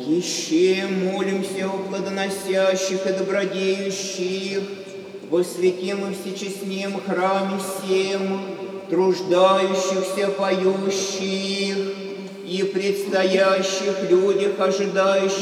Еще молимся о плодоносящих и добродеющих, во святем и всечестнем храме сем, труждающихся, поющих и предстоящих людях, ожидающих